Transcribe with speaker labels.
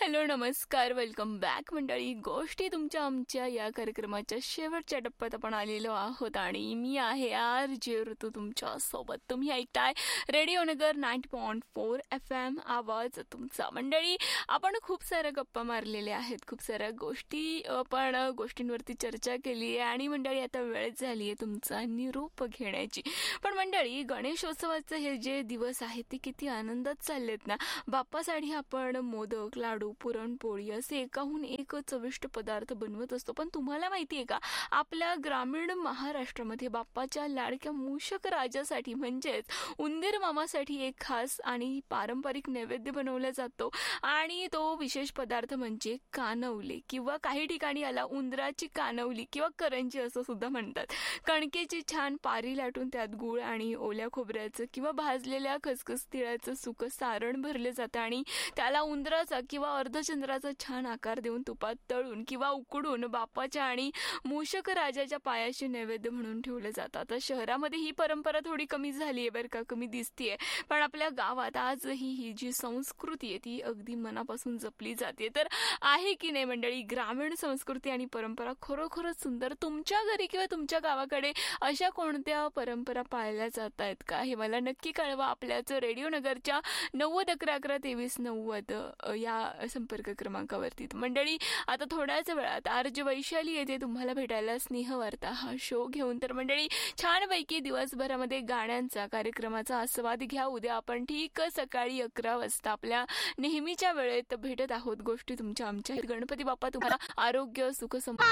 Speaker 1: Hello, नमस्कार, welcome back मंडळी. गोष्टी तुमच्या आमच्या या कार्यक्रमाच्या शेवटच्या टप्प्यात आपण आलेलो आहोत आणि मी आहे RJ ऋतू तुमच्या सोबत. तुम्ही ऐकताय रेडिओ नगर 90.4 FM, आवाज तुमचा. मंडळी, आपण खूप साऱ्या गप्पा मारलेल्या आहेत, खूप साऱ्या गोष्टींवरती चर्चा केली आहे आणि मंडळी आता वेळ झाली आहे तुमचा निरोप घेण्याची. पण मंडळी, गणेशोत्सवाचे हे जे दिवस आहेत ते किती आनंदात चाललेत ना. बाप्पासाठी आपण मोदक, लाडू, पुरणपोळी असे एकाहून एक चविष्ट पदार्थ बनवत असतो. पण तुम्हाला माहिती आहे का, आपल्या ग्रामीण महाराष्ट्रामध्ये बाप्पाच्या लाडक्या मूषक राजासाठी म्हणजेच उंदीर मामासाठी एक खास आणि पारंपरिक नैवेद्य बनवला जातो आणि तो विशेष पदार्थ म्हणजे कानवले किंवा काही ठिकाणी याला उंदराची कानवली किंवा करंजी असं सुद्धा म्हणतात. कणकेची छान पारी लाटून त्यात गूळ आणि ओल्या खोबऱ्याचं किंवा भाजलेल्या खसखस तिळाचं सुकं सारण भरले जातं आणि त्याला उंदराचा किंवा अर्धचंद्राचा छान आकार देऊन तुपात तळून किंवा उकडून बाप्पाच्या आणि मूषक राजाच्या पायाशी नैवेद्य म्हणून ठेवलं जातं. आता शहरामध्ये ही परंपरा थोडी कमी झाली आहे बरं का, कमी दिसतीये. पण आपल्या गावात आजही ही जी संस्कृती आहे ती अगदी मनापासून जपली जाते. तर आहे की नाही मंडळी, ग्रामीण संस्कृती आणि परंपरा खरोखरच सुंदर. तुमच्या घरी किंवा तुमच्या गावाकडे अशा कोणत्या परंपरा पाळल्या जात आहेत का, हे मला नक्की कळवा. आपल्याच रेडिओ नगरच्या 90112390 या संपर्क क्रमांकावरती. मंडळी, आता थोड्याच वेळात RJ वैशाली येते तुम्हाला भेटायला स्नेहवार्ता हा शो घेऊन. तर मंडळी, छानपैकी दिवसभरामध्ये गाण्यांचा कार्यक्रमाचा आस्वाद घ्या. उद्या आपण ठीक सकाळी 11 वाजता आपल्या नेहमीच्या वेळेत भेटत आहोत. गोष्टी तुमच्या आमच्या. गणपती बाप्पा तुम्हाला आरोग्य, सुख,